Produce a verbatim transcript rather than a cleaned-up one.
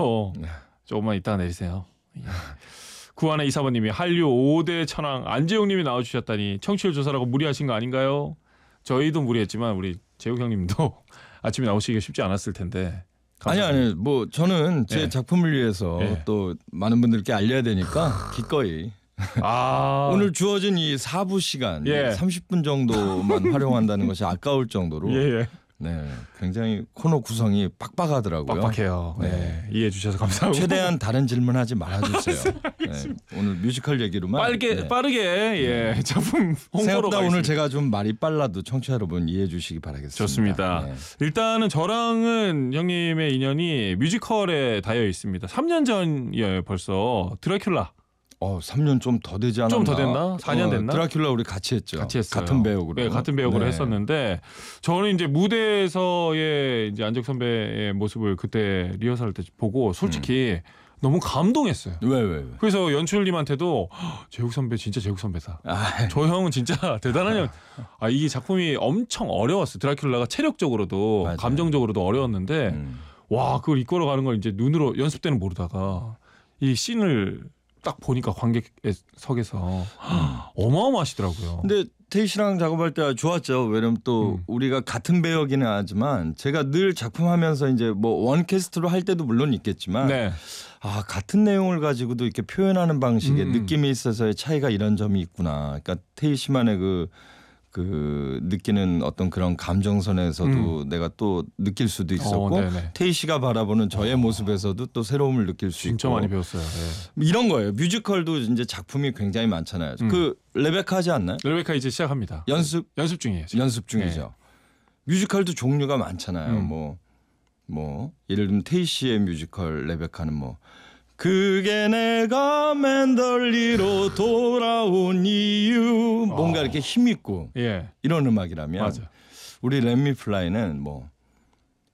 그래요. 조금만 이따가 내리세요. 구한의 이사번님이 한류 오 대 천왕 안재용님이 나와주셨다니 청취율 조사라고 무리하신 거 아닌가요? 저희도 무리했지만 우리 재욱 형님도 아침에 나오시기가 쉽지 않았을 텐데. 아니 아니 뭐 저는 제 네. 작품을 위해서 네. 또 많은 분들께 알려야 되니까 기꺼이 아... 오늘 주어진 이 사 부 시간 예. 삼십 분 정도만 활용한다는 것이 아까울 정도로 예, 예. 네, 굉장히 코너 구성이 빡빡하더라고요. 빡빡해요. 네. 네. 이해해 주셔서 감사하고 최대한 다른 질문하지 말아주세요. 네. 오늘 뮤지컬 얘기로만 빠르게 네. 빠르게 예 작품 홍보로 생각보다 가겠습니다. 오늘 제가 좀 말이 빨라도 청취자 여러분 이해해 주시기 바라겠습니다. 좋습니다. 네. 일단은 저랑은 형님의 인연이 뮤지컬에 닿여 있습니다. 삼 년 전이에요 벌써 드라큘라. 어, 삼 년 좀 더 되지 않았나? 좀 더 됐나? 사 년 어, 됐나? 드라큘라 우리 같이 했죠. 같이 했어요. 같은 배역으로. 네, 같은 배역으로 네. 했었는데 저는 이제 무대에서의 이제 안적 선배의 모습을 그때 리허설 때 보고 솔직히 음. 너무 감동했어요. 왜, 왜, 왜? 그래서 연출님한테도 재욱 선배 진짜 재욱 선배다. 아, 저 형은 진짜 대단한 형. 아, 이 작품이 엄청 어려웠어요. 드라큘라가 체력적으로도 맞아요. 감정적으로도 어려웠는데 음. 와, 그걸 이끌어가는 걸 이제 눈으로 연습 때는 모르다가 이 씬을 딱 보니까 관객석에서 음. 어마어마하시더라고요. 근데 태희 씨랑 작업할 때 좋았죠. 왜냐면 또 음. 우리가 같은 배역이긴 하지만 제가 늘 작품하면서 이제 뭐 원 캐스트로 할 때도 물론 있겠지만 네. 아 같은 내용을 가지고도 이렇게 표현하는 방식에 음. 느낌에 있어서의 차이가 이런 점이 있구나. 그러니까 태희 씨만의 그 그 느끼는 어떤 그런 감정선에서도 음. 내가 또 느낄 수도 있었고 어, 태희 씨가 바라보는 저의 어. 모습에서도 또 새로움을 느낄 수 진짜 있고 진짜 많이 배웠어요. 네. 이런 거예요. 뮤지컬도 이제 작품이 굉장히 많잖아요. 음. 그 레베카 하지 않나요? 레베카 이제 시작합니다. 연습 연습 중이에요. 지금. 연습 중이죠. 네. 뮤지컬도 종류가 많잖아요. 뭐뭐 음. 뭐, 예를 들면 태희 씨의 뮤지컬 레베카는 뭐 그게 내가 맨덜리로 돌아온 이유 뭔가 어. 이렇게 힘있고 예. 이런 음악이라면 맞아. 우리 렛미 플라이는 뭐